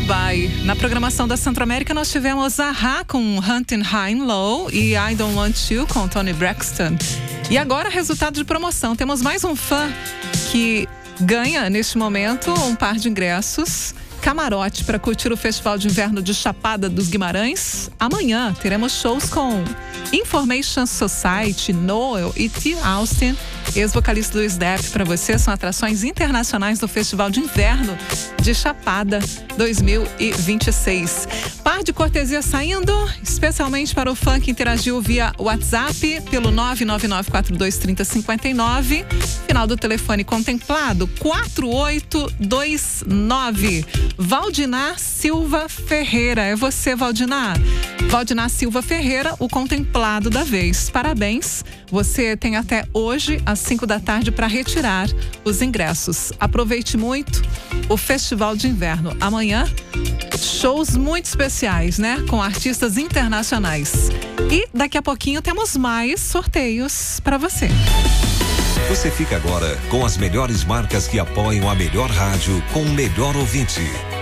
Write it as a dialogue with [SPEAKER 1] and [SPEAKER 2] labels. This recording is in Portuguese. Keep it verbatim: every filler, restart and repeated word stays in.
[SPEAKER 1] Goodbye. Na programação da Centro-América nós tivemos A-ha com Hunting High and Low e I Don't Want You com Toni Braxton. E agora, resultado de promoção. Temos mais um fã que ganha, neste momento, um par de ingressos, camarote para curtir o Festival de Inverno de Chapada dos Guimarães. Amanhã teremos shows com Information Society, Noel e T. Austin, ex-vocalista do Snap. Para você, são atrações internacionais do Festival de Inverno de Chapada dois mil e vinte e seis. Par de cortesia saindo, especialmente para o fã que interagiu via WhatsApp pelo nove nove nove quatro dois três zero cinco nove, final do telefone contemplado quatro oito dois nove. Valdinar Silva Ferreira. É você, Valdinar. Valdinar Silva Ferreira, o contemplado da vez. Parabéns. Você tem até hoje, às cinco da tarde, para retirar os ingressos. Aproveite muito o Festival de Inverno. Amanhã, shows muito especiais, né? Com artistas internacionais. E daqui a pouquinho temos mais sorteios para você.
[SPEAKER 2] Você fica agora com as melhores marcas que apoiam a melhor rádio com o melhor ouvinte.